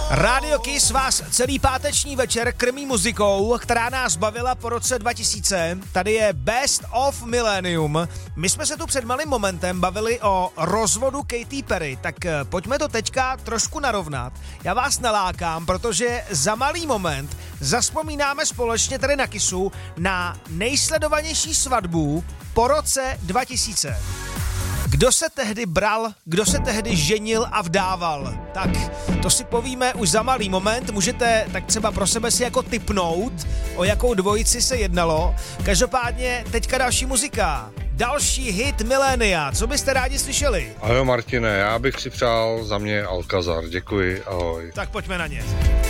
Radio Kiss vás celý páteční večer krmí muzikou, která nás bavila po roce 2000. Tady je Best of Millennium. My jsme se tu před malým momentem bavili o rozvodu Katy Perry, tak pojďme to teďka trošku narovnat. Já vás nalákám, protože za malý moment zazpomínáme společně tady na Kissu na nejsledovanější svatbu po roce 2000. Kdo se tehdy bral, kdo se tehdy ženil a vdával? Tak to si povíme už za malý moment, můžete tak třeba pro sebe si jako tipnout, o jakou dvojici se jednalo. Každopádně teďka další muzika, další hit milénia, co byste rádi slyšeli? Ahoj Martine, já bych si přál za mě Alcazar, děkuji, ahoj. Tak pojďme na ně.